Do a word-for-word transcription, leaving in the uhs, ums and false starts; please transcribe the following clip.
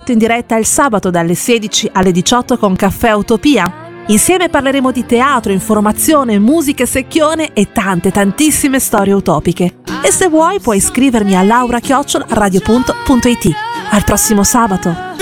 Salotto in diretta il sabato dalle sedici alle diciotto con Caffè Utopia. Insieme parleremo di teatro, informazione, musica secchione e tante tantissime storie utopiche. E se vuoi puoi iscrivermi a laura chiocciola radio punto it. Al prossimo sabato!